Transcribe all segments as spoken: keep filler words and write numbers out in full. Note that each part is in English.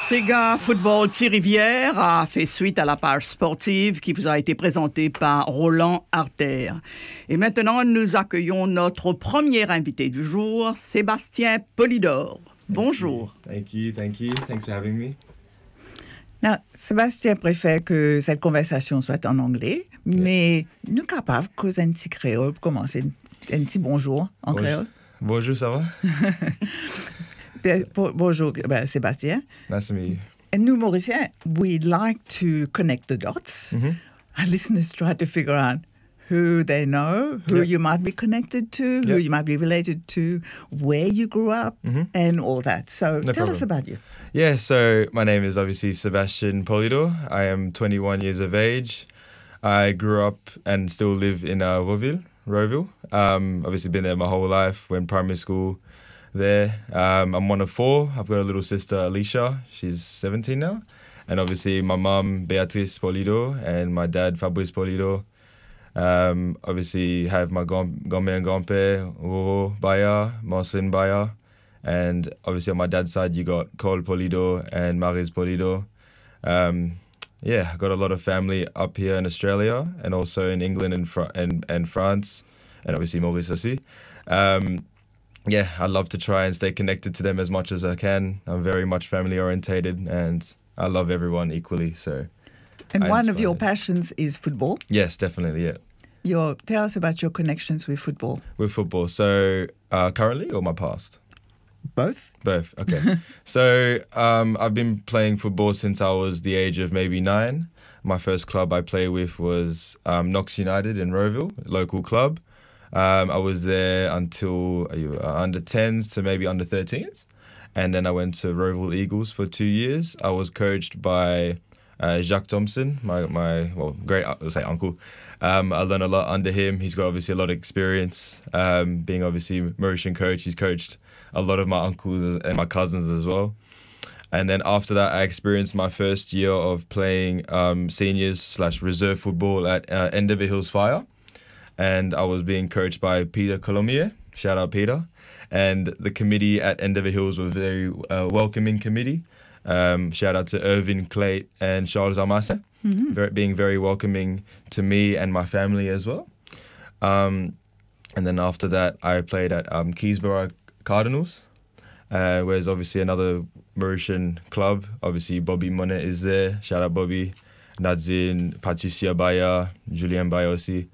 Sega Football Thirivière a fait suite à la page sportive qui vous a été présentée par Roland Arter. Et maintenant, nous accueillons notre premier invité du jour, Sébastien Polidor. Bonjour. Thank you, thank you. Thanks for having me. Non, Sébastien préfère que cette conversation soit en anglais, yeah. Mais nous sommes capables de causer un petit créole pour commencer. Un petit bonjour en bonjour. Créole. Bonjour, ça va? Bonjour, ben, Sébastien. Nice to meet you. And nous, Mauriciens, we'd like to connect the dots. Mm-hmm. Our listeners try to figure out who they know, who yep. you might be connected to, who yep. you might be related to, where you grew up, mm-hmm. and all that. So no tell problem. us about you. Yeah, so my name is obviously Sebastian Polidor. I am twenty-one years of age. I grew up and still live in uh, Roville, Roville. Um, obviously been there my whole life, went primary school there. Um, I'm one of four. I've got a little sister, Alicia. She's seventeen now. And obviously my mum, Beatrice Polidor, and my dad, Fabrice Polidor. Um, obviously have my grand- grand-mère and grandpère, Roro Baya, Marcin Baya. And obviously on my dad's side, you got Cole Polidor and Maryse Polidor. Um, yeah, I got a lot of family up here in Australia and also in England and Fr- and, and France, and obviously Maurice aussi. Um, yeah, I love to try and stay connected to them as much as I can. I'm very much family orientated and I love everyone equally. So, and I one of your it. passions is football. Yes, definitely. Yeah. Your tell us about your connections with football. With football, so uh, currently or my past? Both. Both. Okay. So um, I've been playing football since I was the age of maybe nine. My first club I played with was um, Knox United in Roville, local club. Um, I was there until uh, under tens to maybe under thirteens. And then I went to Roville Eagles for two years. I was coached by uh, Jacques Thompson, my, my well, great, I'll say uncle. Um, I learned a lot under him. He's got obviously a lot of experience, um, being obviously Mauritian coach. He's coached a lot of my uncles and my cousins as well. And then after that, I experienced my first year of playing um, seniors slash reserve football at uh, Endeavour Hills Fire. And I was being coached by Peter Colomier. Shout out Peter. And the committee at Endeavour Hills was a very uh, welcoming committee. Um, shout out to Irvin Clate and Charles Armase, mm-hmm. very, being very welcoming to me and my family as well. Um, and then after that, I played at um, Keysborough Cardinals, uh, where's obviously another Mauritian club. Obviously, Bobby Monet is there. Shout out Bobby, Nadzin, Patricia Baya, Julien Baya aussi.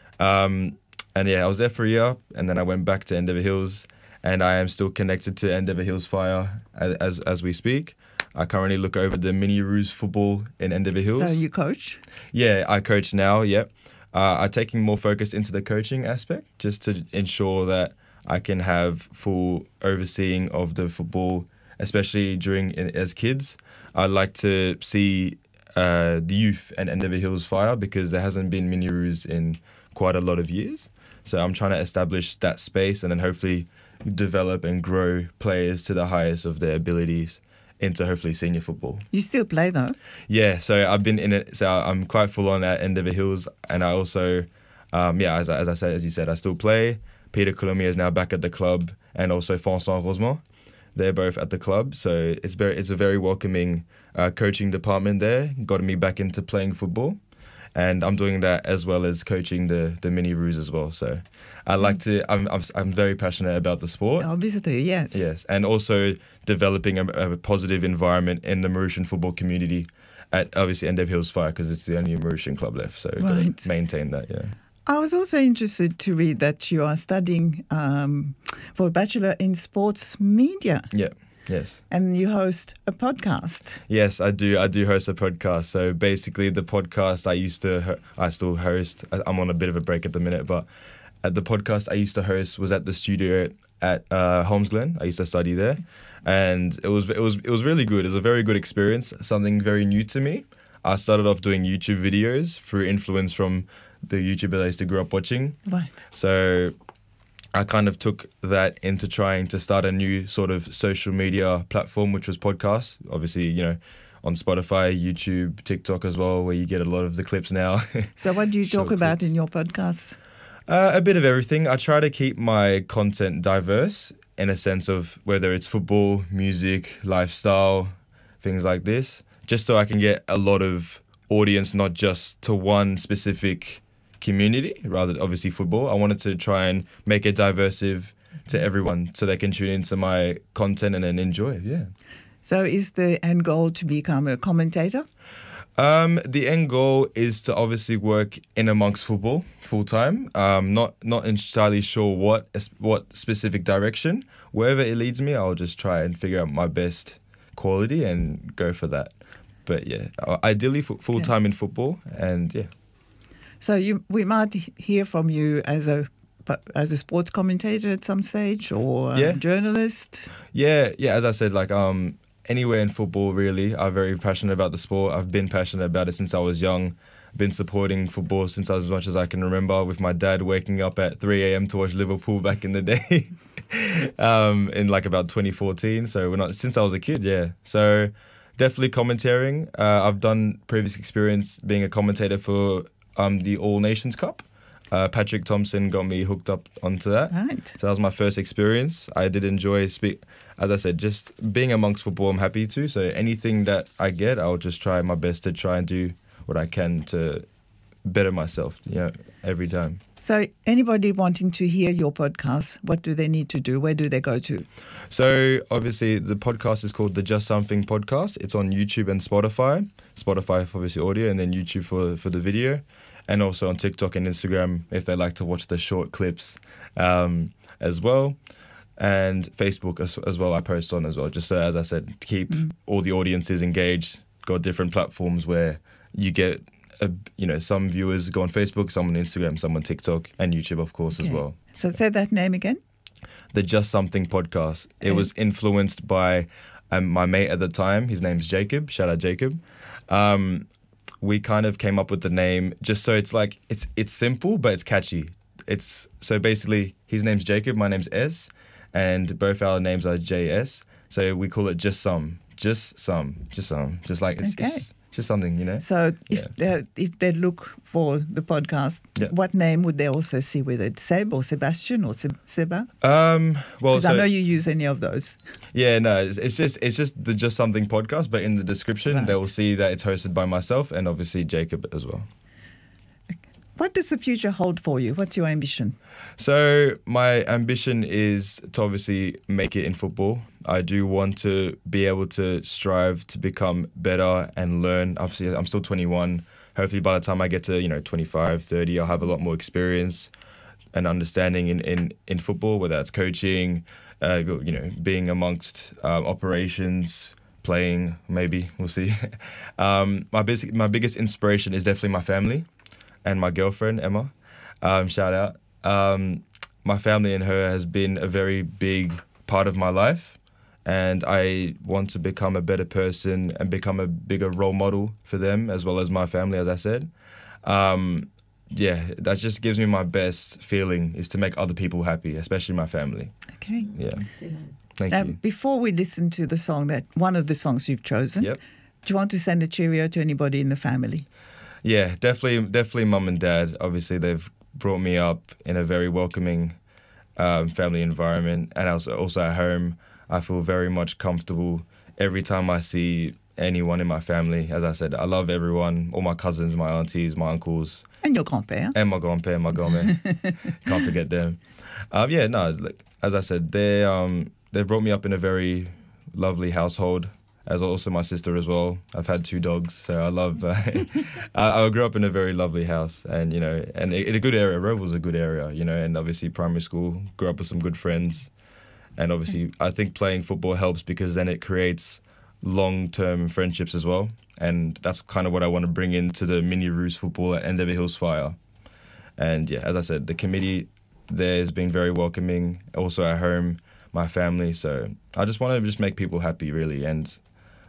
Um, and yeah, I was there for a year, and then I went back to Endeavour Hills, and I am still connected to Endeavour Hills Fire as, as as we speak. I currently look over the Mini Roos football in Endeavour Hills. So you coach? Yeah, I coach now, yep. Uh, I'm taking more focus into the coaching aspect, just to ensure that I can have full overseeing of the football, especially during as kids. I'd like to see uh, the youth and Endeavour Hills Fire because there hasn't been Mini Roos in quite a lot of years. So I'm trying to establish that space and then hopefully develop and grow players to the highest of their abilities into hopefully senior football. You still play though? Yeah, so I've been in it. So I'm quite full on at Endeavour Hills, and I also, um, yeah, as, as I said, as you said, I still play. Peter Colomier is now back at the club, and also François Rosemont. They're both at the club, so it's very it's a very welcoming uh, coaching department there. Got me back into playing football, and I'm doing that as well as coaching the the Mini Roos as well. So I like to. I'm I'm I'm very passionate about the sport. Obviously, yes. Yes, and also developing a, a positive environment in the Mauritian football community at obviously Endeavour Hills Fire because it's the only Mauritian club left. So right. Gotta maintain that. Yeah. I was also interested to read that you are studying um, for a Bachelor in Sports Media. Yeah, yes. And you host a podcast. Yes, I do. I do host a podcast. So basically the podcast I used to, I still host, I'm on a bit of a break at the minute, but at the podcast I used to host was at the studio at uh, Holmesglen. I used to study there. And it was, it was, it was really good. It was a very good experience, something very new to me. I started off doing YouTube videos through influence from the YouTubers I used to grow up watching. Right. So I kind of took that into trying to start a new sort of social media platform, which was podcasts. Obviously, you know, on Spotify, YouTube, TikTok as well, where you get a lot of the clips now. So what do you talk about clips. in your podcasts? Uh, a bit of everything. I try to keep my content diverse in a sense of whether it's football, music, lifestyle, things like this, just so I can get a lot of audience, not just to one specific community, rather obviously football. I wanted to try and make it diversive to everyone so they can tune into my content and then enjoy it, yeah. So is the end goal to become a commentator? Um, the end goal is to obviously work in amongst football full time. Um, not not entirely sure what what specific direction. Wherever it leads me, I'll just try and figure out my best quality and go for that. But yeah, ideally full time yeah. in football, and yeah. So you, we might hear from you as a as a sports commentator at some stage, or yeah. a journalist. Yeah, yeah. As I said, like um. anywhere in football, really. I'm very passionate about the sport. I've been passionate about it since I was young. Been supporting football since as much as I can remember, with my dad waking up at three a.m. to watch Liverpool back in the day, um, in like about twenty fourteen. So we're not since I was a kid, yeah. So definitely commentating. Uh, I've done previous experience being a commentator for um, the All Nations Cup. Uh, Patrick Thompson got me hooked up onto that. Right. So that was my first experience. I did enjoy speak. As I said, just being amongst football, I'm happy to. So anything that I get, I'll just try my best to try and do what I can to better myself, you know, every time. So anybody wanting to hear your podcast, what do they need to do? Where do they go to? So obviously the podcast is called the Just Something Podcast. It's on YouTube and Spotify. Spotify for obviously audio, and then YouTube for, for the video. And also on TikTok and Instagram if they like to watch the short clips um, as well. And Facebook as, as well, I post on as well, just so, as I said, to keep mm. all the audiences engaged. Got different platforms where you get, a, you know, some viewers go on Facebook, some on Instagram, some on TikTok, and YouTube, of course, okay. as well. So say that name again. The Just Something Podcast. It was influenced by um, my mate at the time. His name's Jacob. Shout out Jacob. Um, we kind of came up with the name just so it's like, it's it's simple, but it's catchy. It's so basically, his name's Jacob, my name's Ez. And both our names are J S, so we call it Just Some, Just Some, Just Some, just like it's, okay. it's just something, you know. So if yeah. they if they look for the podcast, yeah. what name would they also see with it? Seb or Sebastian or Se- Seba? Um, well, because so, I know you use any of those. Yeah, no, it's, it's just it's just the Just Something podcast, but in the description right. they will see that it's hosted by myself and obviously Jacob as well. What does the future hold for you? What's your ambition? So my ambition is to obviously make it in football. I do want to be able to strive to become better and learn. Obviously, I'm still twenty-one. Hopefully by the time I get to, you know, twenty-five, thirty, I'll have a lot more experience and understanding in, in, in football, whether that's coaching, uh, you know, being amongst um, operations, playing, maybe, we'll see. um, my, basic, my biggest inspiration is definitely my family and my girlfriend, Emma. Um, shout out. Um, my family and her has been a very big part of my life, and I want to become a better person and become a bigger role model for them as well as my family, as I said. Um, yeah, that just gives me my best feeling, is to make other people happy, especially my family. Okay. Yeah. Excellent. Thank now, you. Before we listen to the song, that one of the songs you've chosen, yep. do you want to send a cheerio to anybody in the family? Yeah, definitely, definitely mum and dad. Obviously, they've brought me up in a very welcoming um, family environment, and also also at home, I feel very much comfortable every time I see anyone in my family. As I said, I love everyone, all my cousins, my aunties, my uncles. And your grand-père. And my grand-père, my grand-mère. Can't forget them. Um, yeah, no, like, as I said, they um they brought me up in a very lovely household, as also my sister as well. I've had two dogs, so I love... Uh, I, I grew up in a very lovely house, and, you know, and in a good area. Roval's a good area, you know, and obviously primary school, grew up with some good friends. And obviously, I think playing football helps because then it creates long-term friendships as well. And that's kind of what I want to bring into the Mini Roos football at Endeavour Hills Fire. And yeah, as I said, the committee there has been very welcoming, also at home, my family. So I just want to just make people happy, really. And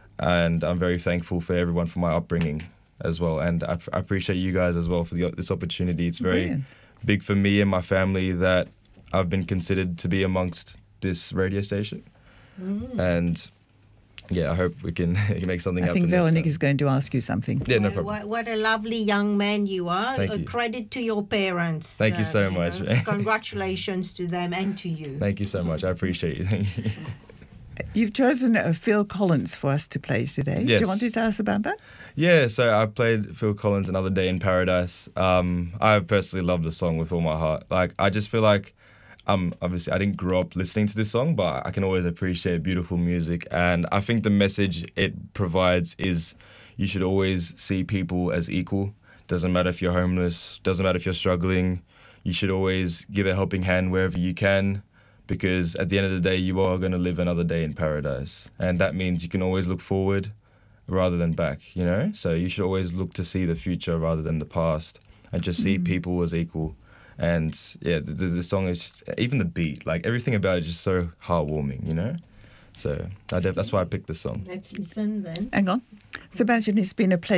and I'm very thankful for everyone for my upbringing as well. And I, I appreciate you guys as well for the, this opportunity. It's very Brilliant. Big for me and my family that I've been considered to be amongst this radio station. Mm. And yeah, I hope we can make something I happen. I think Veronique is going to ask you something. Yeah, no well, problem. What, what a lovely young man you are. Thank a you. Credit to your parents. Thank uh, you so you much. know. Congratulations to them and to you. Thank you so much. I appreciate you. Thank you. You've chosen uh, Phil Collins for us to play today. Do Yes. you want to tell us about that? Yeah, so I played Phil Collins' Another Day in Paradise. Um, I personally love the song with all my heart. Like, I just feel like, um, obviously, I didn't grow up listening to this song, but I can always appreciate beautiful music. And I think the message it provides is you should always see people as equal. Doesn't matter if you're homeless, doesn't matter if you're struggling. You should always give a helping hand wherever you can, because at the end of the day, you are going to live another day in paradise. And that means you can always look forward rather than back, you know? So you should always look to see the future rather than the past, and just see mm. people as equal. And yeah, the, the song is just, even the beat, like everything about it is just so heartwarming, you know? So I, that's why I picked this song. Let's listen then. Hang on. Sebastian, it's been a pleasure